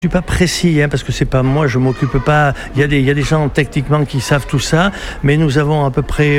Je suis pas précis, parce que c'est pas moi, je m'occupe pas. Il y a des gens techniquement qui savent tout ça, mais nous avons à peu près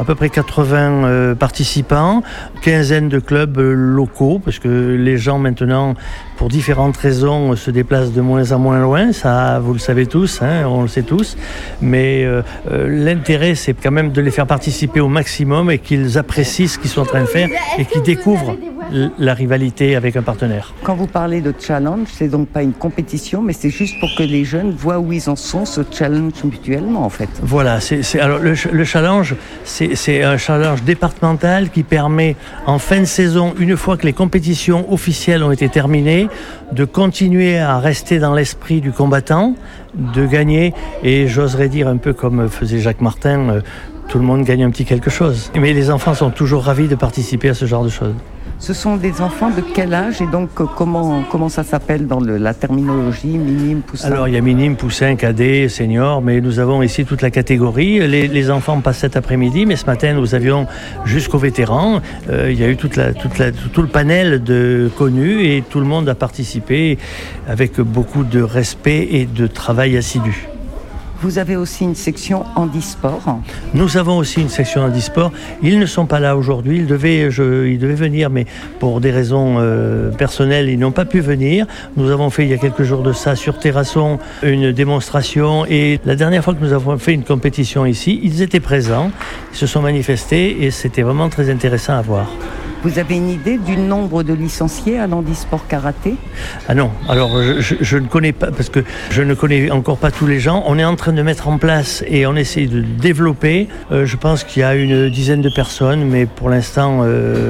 80 participants, quinzaine de clubs locaux, parce que les gens maintenant, pour différentes raisons, se déplacent de moins en moins loin. Ça, vous le savez tous, on le sait tous. Mais l'intérêt, c'est quand même de les faire participer au maximum et qu'ils apprécient ce qu'ils sont en train de faire et qu'ils découvrent la rivalité avec un partenaire. Quand vous parlez de challenge, c'est donc pas une compétition, mais c'est juste pour que les jeunes voient où ils en sont, se challenge mutuellement en fait. Voilà, alors le challenge, c'est un challenge départemental qui permet en fin de saison, une fois que les compétitions officielles ont été terminées, de continuer à rester dans l'esprit du combattant, de gagner, et j'oserais dire un peu comme faisait Jacques Martin, tout le monde gagne un petit quelque chose. Mais les enfants sont toujours ravis de participer à ce genre de choses. Ce sont des enfants de quel âge et donc comment ça s'appelle dans la terminologie, minime, poussin? Alors il y a minime, poussin, cadet, senior, mais nous avons ici toute la catégorie. Les enfants passent cet après-midi, mais ce matin nous avions jusqu'aux vétérans. Il y a eu tout le panel de connus et tout le monde a participé avec beaucoup de respect et de travail assidu. Vous avez aussi une section handisport. Nous avons aussi une section handisport. Ils ne sont pas là aujourd'hui. Ils devaient venir, mais pour des raisons personnelles, ils n'ont pas pu venir. Nous avons fait il y a quelques jours de ça sur Terrasson une démonstration. Et la dernière fois que nous avons fait une compétition ici, ils étaient présents, ils se sont manifestés et c'était vraiment très intéressant à voir. Vous avez une idée du nombre de licenciés à l'handisport karaté? Ah non, alors je ne connais pas, parce que je ne connais encore pas tous les gens. On est en train de mettre en place et on essaie de développer. Je pense qu'il y a une dizaine de personnes, mais pour l'instant,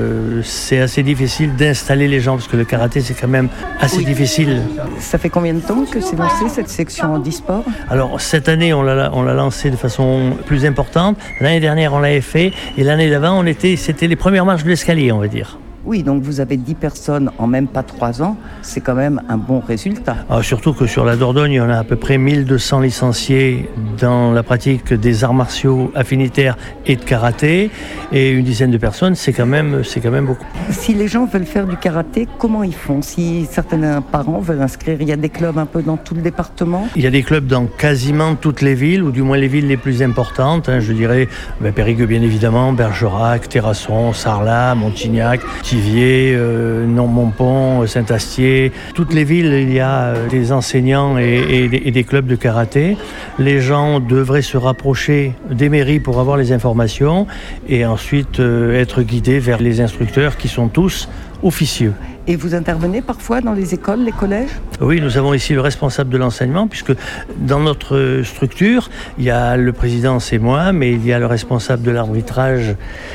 c'est assez difficile d'installer les gens, parce que le karaté, c'est quand même assez difficile. Ça fait combien de temps que c'est lancé, cette section handisport? Alors, cette année, on l'a lancé de façon plus importante. L'année dernière, on l'avait fait. Et l'année d'avant, c'était les premières marches de l'escalier, on va dire. Oui, donc vous avez 10 personnes en même pas 3 ans, c'est quand même un bon résultat. Surtout que sur la Dordogne, on a à peu près 1200 licenciés dans la pratique des arts martiaux affinitaires et de karaté, et une dizaine de personnes, c'est quand même beaucoup. Si les gens veulent faire du karaté, comment ils font? Si certains parents veulent inscrire, il y a des clubs un peu dans tout le département? Il y a des clubs dans quasiment toutes les villes, ou du moins les villes les plus importantes, je dirais Périgueux bien évidemment, Bergerac, Terrasson, Sarlat, Montignac, Thiviers, Montpont, Saint-Astier. Toutes les villes, il y a des enseignants et des clubs de karaté. Les gens devraient se rapprocher des mairies pour avoir les informations et ensuite être guidés vers les instructeurs qui sont tous officieux. Et vous intervenez parfois dans les écoles, les collèges? Oui, nous avons ici le responsable de l'enseignement, puisque dans notre structure, il y a le président, c'est moi, mais il y a le responsable de l'arbitrage.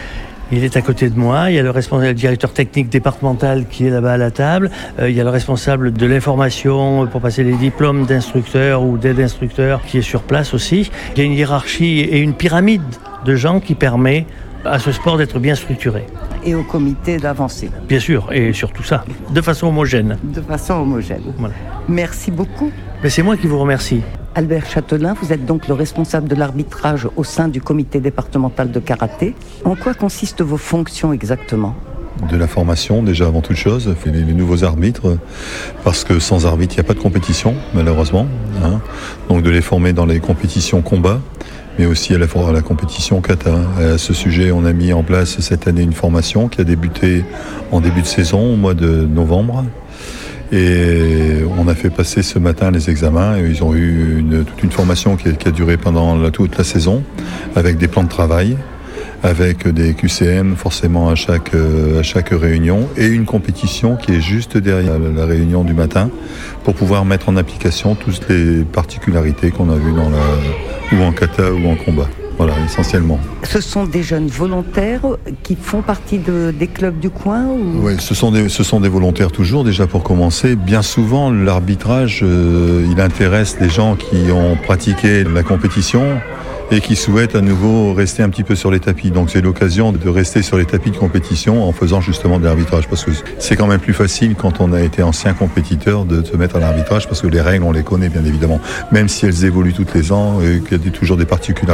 Il est à côté de moi, il y a le directeur technique départemental qui est là-bas à la table, il y a le responsable de l'information pour passer les diplômes d'instructeur ou d'aide instructeur qui est sur place aussi. Il y a une hiérarchie et une pyramide de gens qui permet à ce sport d'être bien structuré. Et au comité d'avancer. Bien sûr, et surtout ça, de façon homogène. De façon homogène. Voilà. Merci beaucoup. Mais c'est moi qui vous remercie. Albert Châtelain, vous êtes donc le responsable de l'arbitrage au sein du comité départemental de karaté. En quoi consistent vos fonctions exactement? De la formation déjà avant toute chose, les nouveaux arbitres, parce que sans arbitre il n'y a pas de compétition malheureusement. Donc de les former dans les compétitions combat, mais aussi à la compétition kata. À ce sujet, on a mis en place cette année une formation qui a débuté en début de saison, au mois de novembre. Et on a fait passer ce matin les examens et ils ont eu toute une formation qui a duré pendant toute la saison, avec des plans de travail, avec des QCM forcément à chaque réunion, et une compétition qui est juste derrière la réunion du matin pour pouvoir mettre en application toutes les particularités qu'on a vues ou en kata ou en combat. Voilà, essentiellement. Ce sont des jeunes volontaires qui font partie des clubs du coin ou... Oui, ce sont des volontaires toujours, déjà pour commencer. Bien souvent, l'arbitrage, il intéresse les gens qui ont pratiqué la compétition et qui souhaitent à nouveau rester un petit peu sur les tapis. Donc c'est l'occasion de rester sur les tapis de compétition en faisant justement de l'arbitrage. Parce que c'est quand même plus facile quand on a été ancien compétiteur de se mettre à l'arbitrage, parce que les règles, on les connaît bien évidemment. Même si elles évoluent tous les ans et qu'il y a toujours des particularités,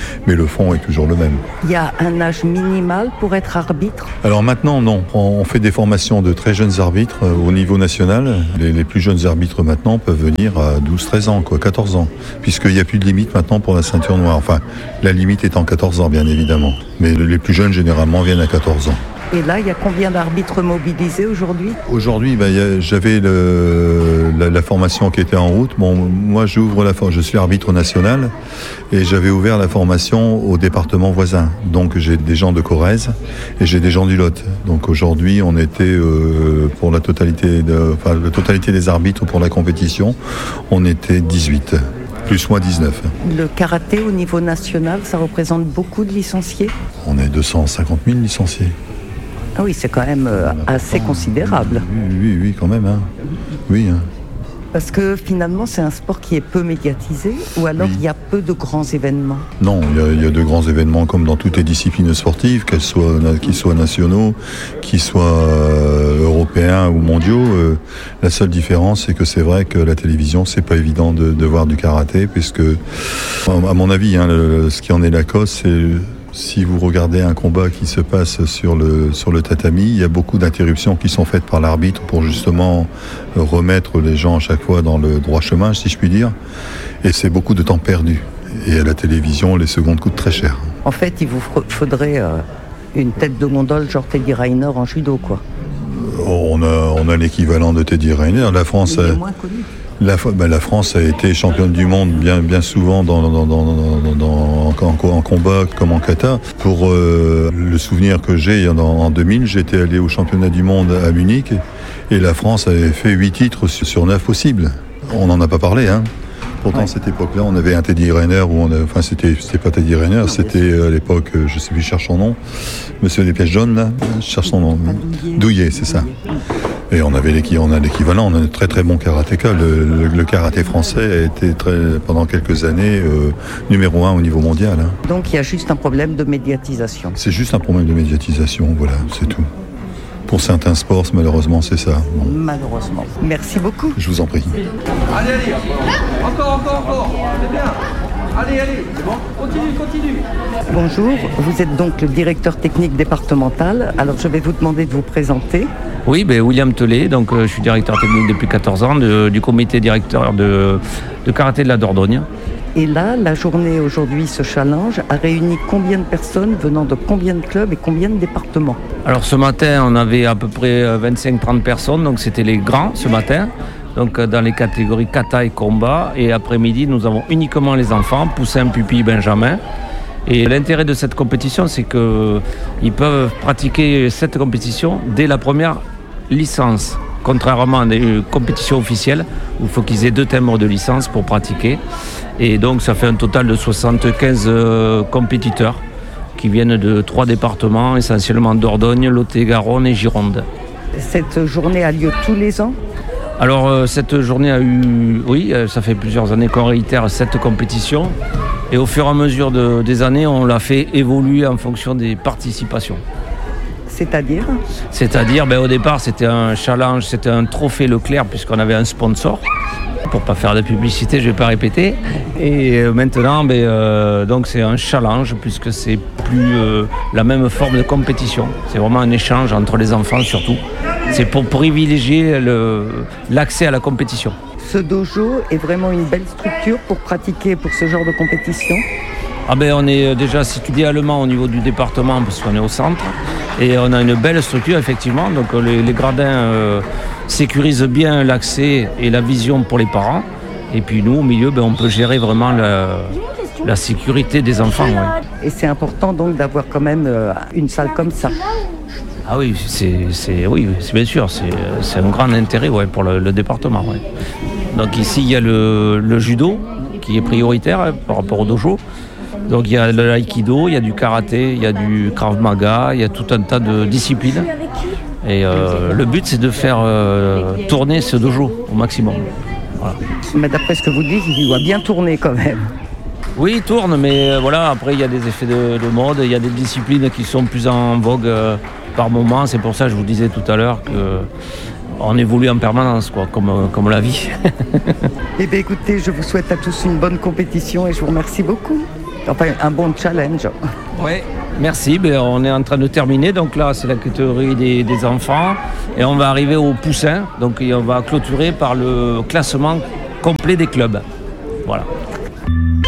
mais le fond est toujours le même. Il y a un âge minimal pour être arbitre? Alors maintenant, non. On fait des formations de très jeunes arbitres au niveau national. Les plus jeunes arbitres maintenant peuvent venir à 12-13 ans, 14 ans, puisqu'il n'y a plus de limite maintenant pour la ceinture noire. Enfin, la limite étant 14 ans, bien évidemment. Mais les plus jeunes, généralement, viennent à 14 ans. Et là, il y a combien d'arbitres mobilisés aujourd'hui? Aujourd'hui, j'avais la formation qui était en route. Bon, moi, je suis arbitre national et j'avais ouvert la formation au département voisin. Donc, j'ai des gens de Corrèze et j'ai des gens du Lot. Donc, aujourd'hui, on était pour la totalité des arbitres pour la compétition, on était 18. Plus moi 19. Le karaté au niveau national, ça représente beaucoup de licenciés? On est 250 000 licenciés. Ah oui, c'est quand même assez considérable. Oui, quand même. Hein. Oui. Hein. Parce que finalement, c'est un sport qui est peu médiatisé, ou alors il y a peu de grands événements? Non, il y a de grands événements comme dans toutes les disciplines sportives, qu'ils soient nationaux, qu'ils soient européens ou mondiaux. La seule différence, c'est que c'est vrai que la télévision, c'est pas évident de voir du karaté, puisque, à mon avis, ce qui en est la cause, c'est... Si vous regardez un combat qui se passe sur le tatami, il y a beaucoup d'interruptions qui sont faites par l'arbitre pour justement remettre les gens à chaque fois dans le droit chemin, si je puis dire. Et c'est beaucoup de temps perdu. Et à la télévision, les secondes coûtent très cher. En fait, il vous faudrait une tête de gondole genre Teddy Riner en judo, quoi. On a l'équivalent de Teddy Riner. La France... Il est moins connu. La France a été championne du monde bien souvent en combat comme en kata. Pour le souvenir que j'ai, en 2000, j'étais allé au championnat du monde à Munich et la France avait fait 8 titres sur 9 possibles. On n'en a pas parlé, hein. Pourtant, à cette époque-là, on avait un Teddy Riner c'était pas Teddy Riner, c'était à l'époque, je sais plus, je cherche son nom, monsieur les pièces jaunes, là, je cherche son nom. Douillet, c'est ça. Et on a l'équivalent, on a un très très bon karatéka. Le karaté français a été pendant quelques années numéro 1 au niveau mondial. Hein. Donc il y a juste un problème de médiatisation. C'est juste un problème de médiatisation, voilà, c'est tout. Pour certains sports, malheureusement, c'est ça. Bon. Malheureusement. Merci beaucoup. Je vous en prie. Allez, encore, c'est bien. Allez, c'est bon, continue. Bonjour, vous êtes donc le directeur technique départemental. Alors je vais vous demander de vous présenter. Oui, William Tellet, donc je suis directeur technique depuis 14 ans du comité directeur de karaté de la Dordogne. Et là, la journée aujourd'hui, ce challenge, a réuni combien de personnes venant de combien de clubs et combien de départements? Alors ce matin, on avait à peu près 25-30 personnes, donc c'était les grands ce matin, donc dans les catégories kata et combat. Et après-midi, nous avons uniquement les enfants, poussin, pupille, benjamin. Et l'intérêt de cette compétition, c'est qu'ils peuvent pratiquer cette compétition dès la première licence. Contrairement à des compétitions officielles où il faut qu'ils aient 2 timbres de licence pour pratiquer. Et donc ça fait un total de 75 compétiteurs qui viennent de 3 départements, essentiellement Dordogne, Lot-et-Garonne et Gironde. Cette journée a lieu tous les ans? Alors cette journée a eu, oui, ça fait plusieurs années qu'on réitère cette compétition. Et au fur et à mesure des années, on l'a fait évoluer en fonction des participations. C'est-à-dire, au départ, c'était un challenge, c'était un trophée Leclerc puisqu'on avait un sponsor. Pour pas faire de publicité, je vais pas répéter. Et maintenant, donc c'est un challenge puisque c'est plus la même forme de compétition. C'est vraiment un échange entre les enfants surtout. C'est pour privilégier l'accès à la compétition. Ce dojo est vraiment une belle structure pour pratiquer pour ce genre de compétition? On est déjà situé idéalement au niveau du département parce qu'on est au centre et on a une belle structure effectivement, donc les gradins sécurisent bien l'accès et la vision pour les parents et puis nous au milieu on peut gérer vraiment la sécurité des enfants. Ouais. Et c'est important donc d'avoir quand même une salle comme ça? Ah oui, c'est bien sûr, c'est un grand intérêt pour le département. Ouais. Donc ici il y a le judo qui est prioritaire par rapport au dojo. Donc il y a l'aïkido, il y a du karaté, il y a du krav maga, il y a tout un tas de disciplines. Et le but c'est de faire tourner ce dojo au maximum. Voilà. Mais d'après ce que vous dites, il doit bien tourner quand même. Oui, il tourne, mais après il y a des effets de mode, il y a des disciplines qui sont plus en vogue par moment. C'est pour ça que je vous disais tout à l'heure qu'on évolue en permanence, comme la vie. Eh bien écoutez, je vous souhaite à tous une bonne compétition et je vous remercie beaucoup. Enfin, un bon challenge. Oui, merci. On est en train de terminer. Donc là, c'est la catégorie des enfants. Et on va arriver au poussin. Donc on va clôturer par le classement complet des clubs. Voilà.